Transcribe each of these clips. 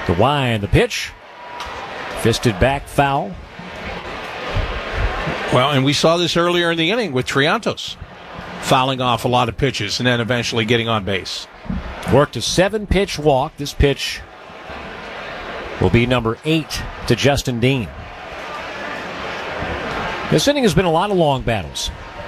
The wind, the pitch. Fisted back foul. Well, and we saw this earlier in the inning with Triantos fouling off a lot of pitches and then eventually getting on base. Worked a 7-pitch walk. This pitch will be number 8 to Justin Dean. This inning has been a lot of long battles.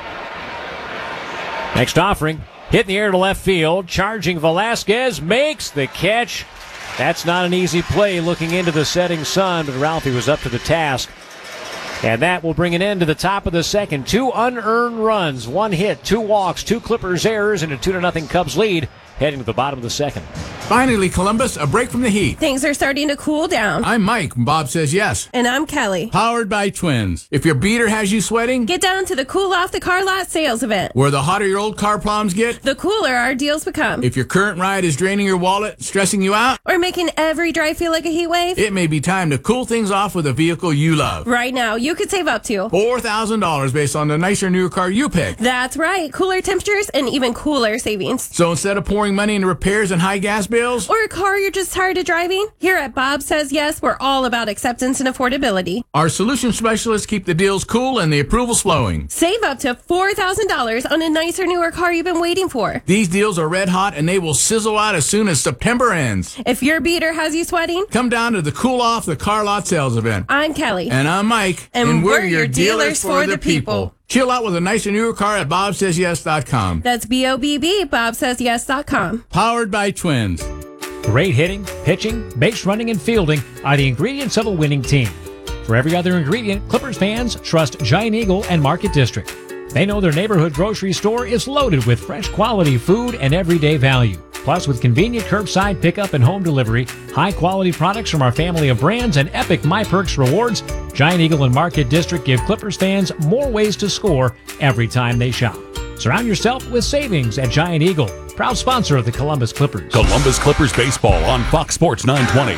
Next offering, hit in the air to left field. Charging Velasquez, makes the catch. That's not an easy play looking into the setting sun, but Ralphie was up to the task. And that will bring an end to the top of the second. 2 unearned runs, 1 hit, 2 walks, 2 Clippers errors, and a 2-0 Cubs lead heading to the bottom of the second. Finally, Columbus, a break from the heat. Things are starting to cool down. I'm Mike, Bob says yes. And I'm Kelly. Powered by Twins. If your beater has you sweating, Get down to the Cool Off the Car Lot sales event. where the hotter your old car problems get, The cooler our deals become. if your current ride is draining your wallet, stressing you out, Or making every drive feel like a heat wave. it may be time to cool things off with a vehicle you love. Right now, you could save up to $4,000 based on the nicer, newer car you pick. That's right. Cooler temperatures and even cooler savings. So instead of pouring money into repairs and high gas bills, Or a car you're just tired of driving? Here at Bob Says Yes, we're all about acceptance and affordability. our solution specialists keep the deals cool and the approvals flowing. Save up to $4,000 on a nicer, newer car you've been waiting for. These deals are red hot and they will sizzle out as soon as September ends. If your beater has you sweating, Come down to the Cool Off the Car Lot sales event. I'm Kelly. And I'm Mike. And we're your dealers for the people. Chill out with a nicer, newer car at BobSaysYes.com. That's BOBB, BobSaysYes.com. Powered by Twins. Great hitting, pitching, base running, and fielding are the ingredients of a winning team. For every other ingredient, Clippers fans trust Giant Eagle and Market District. They know their neighborhood grocery store is loaded with fresh quality food and everyday value. Plus, with convenient curbside pickup and home delivery, high-quality products from our family of brands, and epic MyPerks rewards, Giant Eagle and Market District give Clippers fans more ways to score every time they shop. Surround yourself with savings at Giant Eagle, proud sponsor of the Columbus Clippers. Columbus Clippers baseball on Fox Sports 920.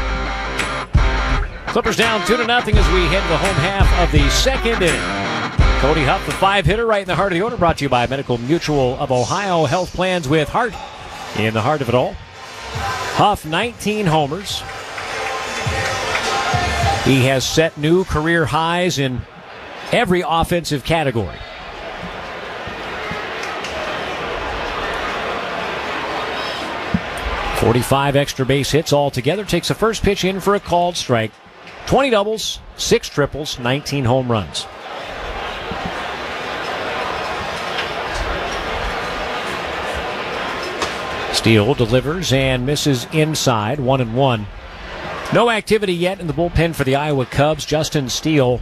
Clippers down 2-0 as we head to the home half of the second inning. Cody Huff, the 5-hitter, right in the heart of the order, brought to you by Medical Mutual of Ohio. Health plans with heart in the heart of it all. Huff, 19 homers. He has set new career highs in every offensive category. .45 extra base hits altogether. Takes the first pitch in for a called strike. 20 doubles, 6 triples, 19 home runs. Steele delivers and misses inside, 1-1. No activity yet in the bullpen for the Iowa Cubs. Justin Steele,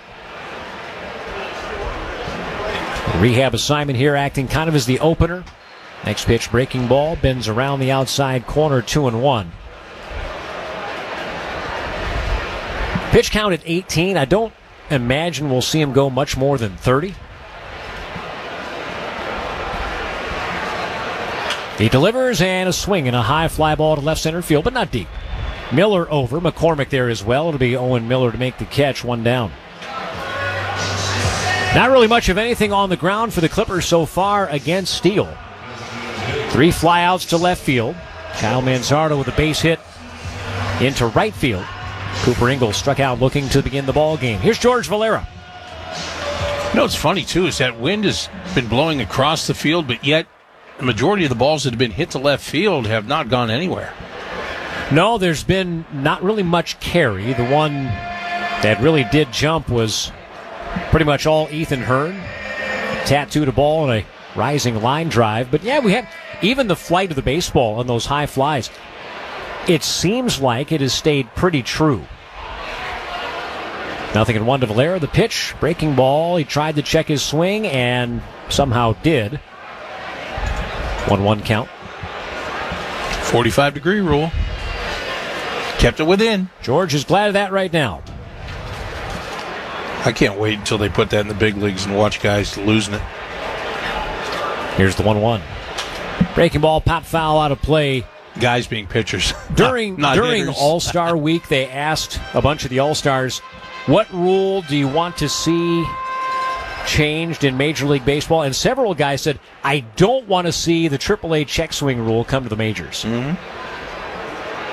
rehab assignment here, acting kind of as the opener. Next pitch, breaking ball, bends around the outside corner, 2-1. Pitch count at 18. I don't imagine we'll see him go much more than 30. He delivers and a swing and a high fly ball to left center field, but not deep. Miller over. McCormick there as well. It'll be Owen Miller to make the catch, 1 down. Not really much of anything on the ground for the Clippers so far against Steele. 3 flyouts to left field. Kyle Manzardo with a base hit into right field. Cooper Ingalls struck out looking to begin the ball game. Here's George Valera. You know what's funny, too, is that wind has been blowing across the field, but yet the majority of the balls that have been hit to left field have not gone anywhere. No, there's been not really much carry. The one that really did jump was pretty much all Ethan Hearn. Tattooed a ball and a rising line drive. But yeah, we have even the flight of the baseball on those high flies. It seems like it has stayed pretty true. 0-1 to Valera. The pitch, breaking ball. He tried to check his swing and somehow did. 1-1 count. 45-degree rule. Kept it within. George is glad of that right now. I can't wait until they put that in the big leagues and watch guys losing it. Here's the 1-1. Breaking ball, pop foul out of play. Guys being pitchers. During hitters. All-Star Week, they asked a bunch of the All-Stars, what rule do you want to see changed in Major League Baseball? And several guys said, I don't want to see the AAA check swing rule come to the majors. Mm-hmm.